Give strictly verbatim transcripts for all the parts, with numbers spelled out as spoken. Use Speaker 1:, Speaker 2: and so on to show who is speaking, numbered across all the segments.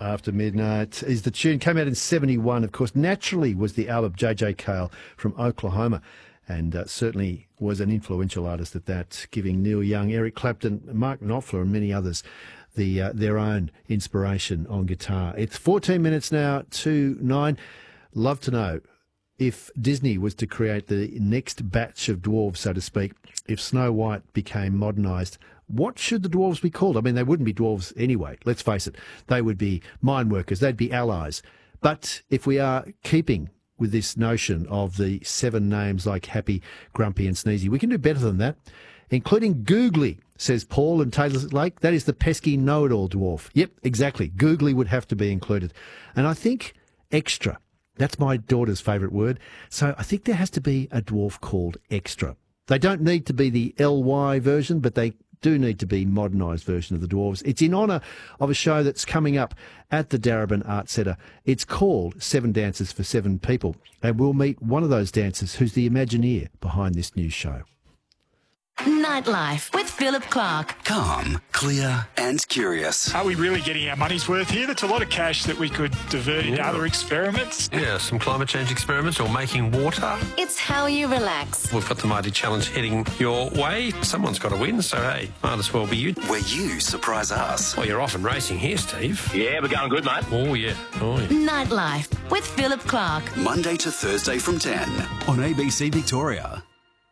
Speaker 1: After Midnight is the tune. Came out in seventy-one, of course. Naturally was the album J J Cale from Oklahoma, and uh, certainly was an influential artist at that, giving Neil Young, Eric Clapton, Mark Knopfler and many others the uh, their own inspiration on guitar. It's fourteen minutes now to nine. Love to know, if Disney was to create the next batch of dwarves, so to speak, if Snow White became modernised, what should the dwarves be called? I mean, they wouldn't be dwarves anyway, let's face it. They would be mine workers, they'd be allies. But if we are keeping with this notion of the seven names like Happy, Grumpy and Sneezy, we can do better than that, including Googly, says Paul and Taylor Lake. That is the pesky know-it-all dwarf. Yep, exactly. Googly would have to be included. And I think extra. That's my daughter's favourite word. So I think there has to be a dwarf called Extra. They don't need to be the L Y version, but they do need to be modernised version of the dwarves. It's in honour of a show that's coming up at the Darebin Arts Centre. It's called Seven Dances for Seven People, and we'll meet one of those dancers who's the Imagineer behind this new show.
Speaker 2: Nightlife with Philip Clark.
Speaker 3: Calm, clear and curious.
Speaker 4: Are we really getting our money's worth here? That's a lot of cash that we could divert into
Speaker 5: Yeah.
Speaker 4: other experiments.
Speaker 5: Yeah, some climate change experiments or making water.
Speaker 2: It's how you relax.
Speaker 5: We've got the Mighty Challenge heading your way. Someone's got to win, so hey, might as well be you.
Speaker 3: Where you surprise us.
Speaker 5: Well, you're off and racing here, Steve.
Speaker 6: Yeah, we're going good, mate.
Speaker 5: Oh, yeah. Oh, yeah.
Speaker 2: Nightlife with Philip Clark.
Speaker 3: Monday to Thursday from ten on A B C Victoria.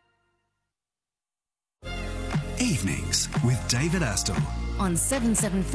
Speaker 3: Evenings with David Astle.
Speaker 2: On seven seven four